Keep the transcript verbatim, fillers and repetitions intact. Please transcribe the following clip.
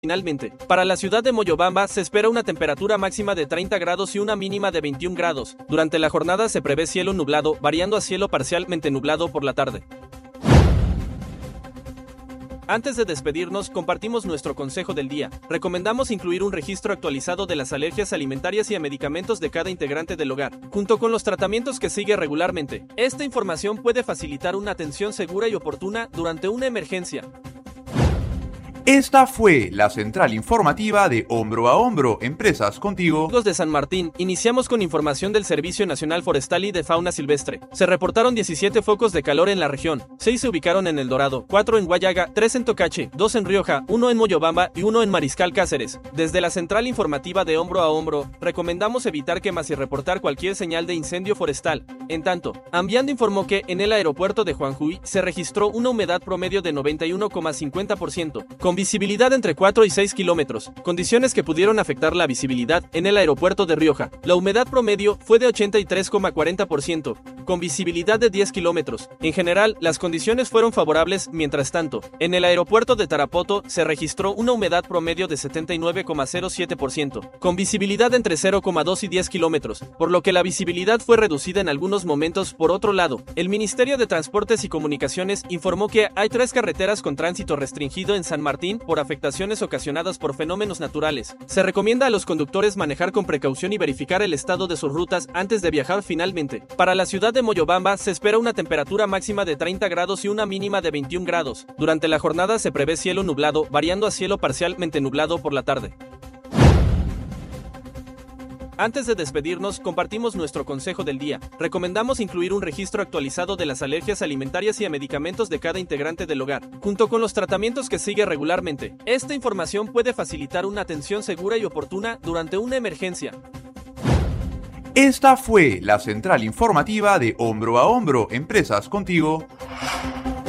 Finalmente, para la ciudad de Moyobamba se espera una temperatura máxima de treinta grados y una mínima de veintiún grados. Durante la jornada se prevé cielo nublado, variando a cielo parcialmente nublado por la tarde. Antes de despedirnos, compartimos nuestro consejo del día. Recomendamos incluir un registro actualizado de las alergias alimentarias y a medicamentos de cada integrante del hogar, junto con los tratamientos que sigue regularmente. Esta información puede facilitar una atención segura y oportuna durante una emergencia. Esta fue la central informativa de Hombro a Hombro, Empresas Contigo. Amigos de San Martín, iniciamos con información del Servicio Nacional Forestal y de Fauna Silvestre. Se reportaron diecisiete focos de calor en la región. seis se ubicaron en El Dorado, cuatro en Guayaga, tres en Tocache, dos en Rioja, uno en Moyobamba y uno en Mariscal Cáceres. Desde la central informativa de Hombro a Hombro, recomendamos evitar quemas y reportar cualquier señal de incendio forestal. En tanto, Ambiando informó que en el aeropuerto de Juanjuy se registró una humedad promedio de noventa y uno coma cincuenta por ciento, con visibilidad entre cuatro y seis kilómetros, condiciones que pudieron afectar la visibilidad en el aeropuerto de Rioja. La humedad promedio fue de ochenta y tres coma cuarenta por ciento, con visibilidad de diez kilómetros. En general, las condiciones fueron favorables. Mientras tanto, en el aeropuerto de Tarapoto se registró una humedad promedio de setenta y nueve coma cero siete por ciento, con visibilidad entre cero coma dos y diez kilómetros, por lo que la visibilidad fue reducida en algunos momentos. Por otro lado, el Ministerio de Transportes y Comunicaciones informó que hay tres carreteras con tránsito restringido en San Martín por afectaciones ocasionadas por fenómenos naturales. Se recomienda a los conductores manejar con precaución y verificar el estado de sus rutas antes de viajar. Finalmente, para la ciudad de Moyobamba se espera una temperatura máxima de treinta grados y una mínima de veintiún grados. Durante la jornada se prevé cielo nublado, variando a cielo parcialmente nublado por la tarde. Antes de despedirnos, compartimos nuestro consejo del día. Recomendamos incluir un registro actualizado de las alergias alimentarias y a medicamentos de cada integrante del hogar, junto con los tratamientos que sigue regularmente. Esta información puede facilitar una atención segura y oportuna durante una emergencia. Esta fue la central informativa de Hombro a Hombro, Empresas Contigo.